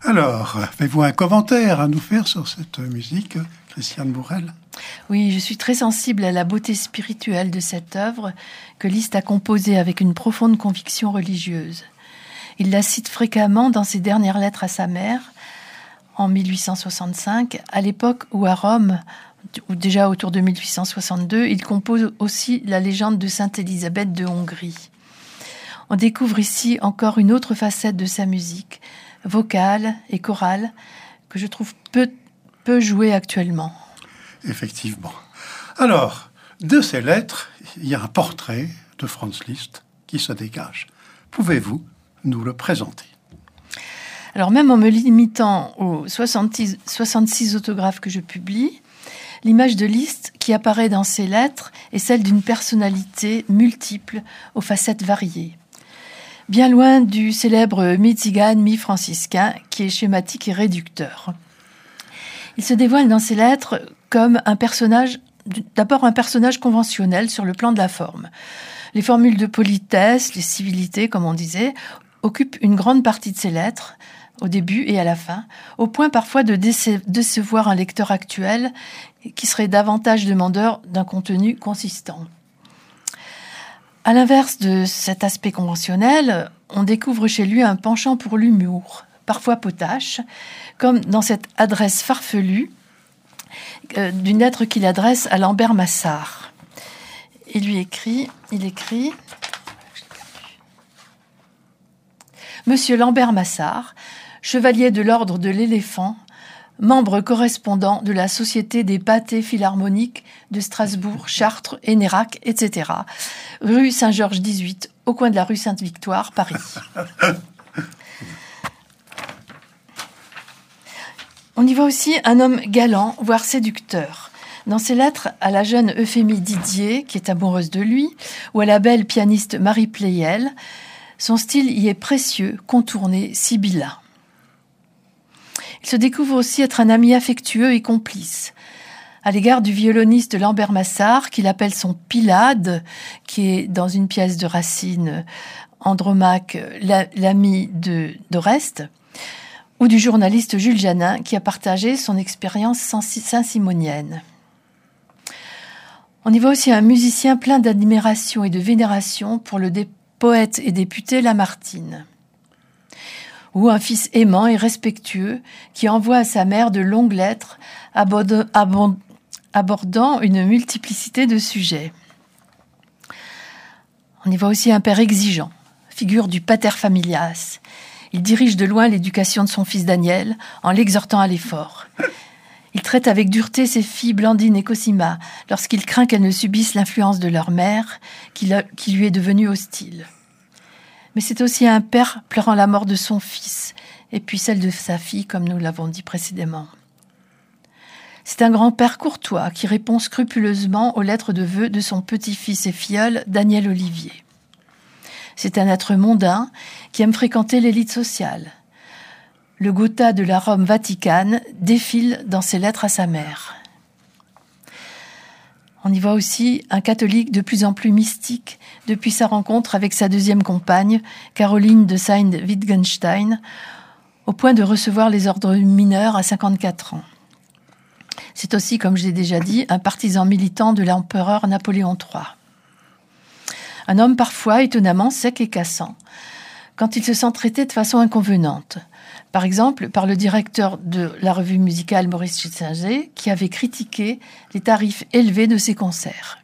Alors, avez-vous un commentaire à nous faire sur cette musique, Christiane Bourrel ? Oui, je suis très sensible à la beauté spirituelle de cette œuvre que Liszt a composée avec une profonde conviction religieuse. Il la cite fréquemment dans ses dernières lettres à sa mère, en 1865, à l'époque où à Rome, ou déjà autour de 1862, il compose aussi la légende de Sainte Élisabeth de Hongrie. On découvre ici encore une autre facette de sa musique, vocale et chorale, que je trouve peu jouée actuellement. Effectivement. Alors, de ces lettres, il y a un portrait de Franz Liszt qui se dégage. Pouvez-vous nous le présenter ? Alors même en me limitant aux 66 autographes que je publie, l'image de Liszt qui apparaît dans ces lettres est celle d'une personnalité multiple aux facettes variées. Bien loin du célèbre mi-tzigane, mi-franciscain qui est schématique et réducteur. Il se dévoile dans ses lettres comme d'abord un personnage conventionnel sur le plan de la forme. Les formules de politesse, les civilités, comme on disait, occupent une grande partie de ses lettres, au début et à la fin, au point parfois de décevoir un lecteur actuel qui serait davantage demandeur d'un contenu consistant. À l'inverse de cet aspect conventionnel, on découvre chez lui un penchant pour l'humour, parfois potache, comme dans cette adresse farfelue d'une lettre qu'il adresse à Lambert Massard. Il écrit « Monsieur Lambert Massard, chevalier de l'ordre de l'éléphant, membre correspondant de la Société des pâtés philharmoniques de Strasbourg, Chartres et Nérac, etc. Rue Saint-Georges 18, au coin de la rue Sainte-Victoire, Paris. » On y voit aussi un homme galant, voire séducteur. Dans ses lettres à la jeune Euphémie Didier, qui est amoureuse de lui, ou à la belle pianiste Marie Pleyel, son style y est précieux, contourné, sibyllin. Il se découvre aussi être un ami affectueux et complice. À l'égard du violoniste Lambert Massard, qu'il appelle son Pylade, qui est dans une pièce de Racine, Andromaque, l'ami d'Oreste, ou du journaliste Jules Janin, qui a partagé son expérience saint-simonienne. On y voit aussi un musicien plein d'admiration et de vénération pour le poète et député Lamartine, ou un fils aimant et respectueux qui envoie à sa mère de longues lettres abordant une multiplicité de sujets. On y voit aussi un père exigeant, figure du pater familias. Il dirige de loin l'éducation de son fils Daniel en l'exhortant à l'effort. Il traite avec dureté ses filles Blandine et Cosima lorsqu'il craint qu'elles ne subissent l'influence de leur mère qui lui est devenue hostile. Mais c'est aussi un père pleurant la mort de son fils et puis celle de sa fille, comme nous l'avons dit précédemment. C'est un grand-père courtois qui répond scrupuleusement aux lettres de vœux de son petit-fils et filleul Daniel Olivier. C'est un être mondain qui aime fréquenter l'élite sociale. Le Gotha de la Rome vaticane défile dans ses lettres à sa mère. On y voit aussi un catholique de plus en plus mystique depuis sa rencontre avec sa deuxième compagne, Caroline de Sayn-Wittgenstein, au point de recevoir les ordres mineurs à 54 ans. C'est aussi, comme je l'ai déjà dit, un partisan militant de l'empereur Napoléon III. Un homme parfois étonnamment sec et cassant, quand il se sent traité de façon inconvenante. Par exemple, par le directeur de la revue musicale Maurice Schitzinger, qui avait critiqué les tarifs élevés de ses concerts.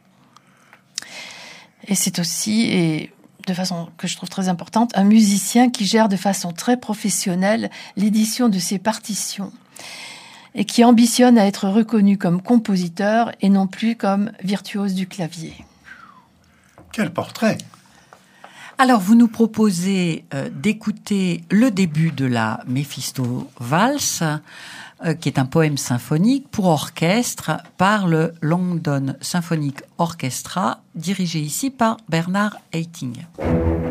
Et c'est aussi, et de façon que je trouve très importante, un musicien qui gère de façon très professionnelle l'édition de ses partitions et qui ambitionne à être reconnu comme compositeur et non plus comme virtuose du clavier. Quel portrait! Alors, vous nous proposez d'écouter le début de la Méphisto-Valse, qui est un poème symphonique pour orchestre par le London Symphonic Orchestra, dirigé ici par Bernard Haitink.